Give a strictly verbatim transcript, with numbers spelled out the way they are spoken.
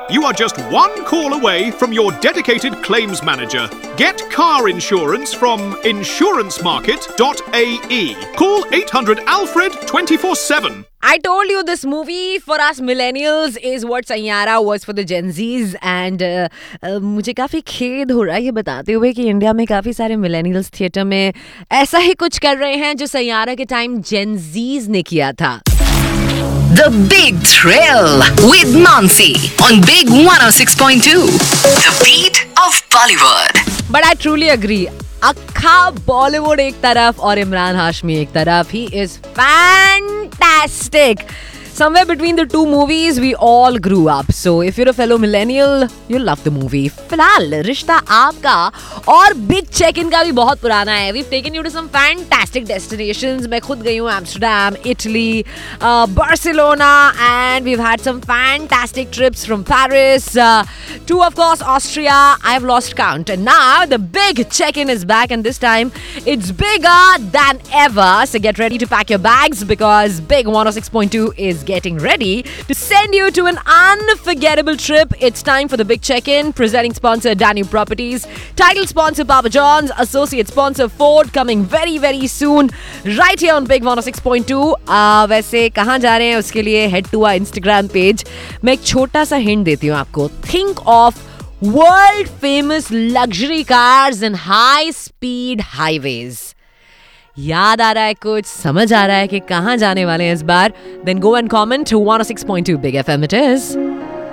You are just one call away from your dedicated claims manager. Get car insurance from insurance market dot a e. Call eight hundred Alfred twenty-four seven. I told you this movie for us millennials is what Sayyara was for the Gen Zs and uh, uh, मुझे काफ़ी खेद हो रहा है ये बताते हुए कि इंडिया में काफ़ी सारे मिलेनियल्स थिएटर में ऐसा ही कुछ कर रहे हैं जो सैयारा के टाइम Gen Zs ने किया था. The Big Thrill with Nancy on Big one oh six point two. The beat of Bollywood. But I truly agree. अक्खा Bollywood एक तरफ और इमरान हाशमी एक तरफ. He is fantastic. Somewhere between the two movies, we all grew up. So if you're a fellow millennial, you'll love the movie. फिलहाल रिश्ता आपका और big check in का भी बहुत पुराना है. We've taken you to some fantastic destinations. मैं खुद गई हूँ Amsterdam, Italy, uh, Barcelona, and we've had some fantastic trips from Paris uh, to, of course, Austria. I've lost count. And now the big check-in is back, and this time it's bigger than ever. So get ready to pack your bags because Big one oh six point two is getting ready to send you to an unforgettable trip. It's time for the big check-in. Presenting sponsor Danube Properties, title sponsor Papa John's, associate sponsor Ford, coming very very soon right here on Big one oh six point two. uh, वैसे कहाँ जा रहे हैं उसके लिए head to our Instagram page. मैं एक छोटा सा hint देती हूँ आपको. Think of world famous luxury cars and high speed highways. याद आ रहा है कुछ, समझ आ रहा है कि कहाँ जाने वाले हैं इस बार? Then go and comment to one oh six point two Big F M it is.